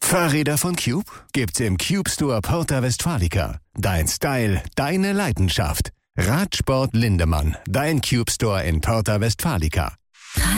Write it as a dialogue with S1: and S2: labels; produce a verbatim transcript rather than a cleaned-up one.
S1: Fahrräder von Cube gibt's im Cube Store Porta Westfalica. Dein Style, deine Leidenschaft. Radsport Lindemann, dein Cube Store in Porta Westfalica.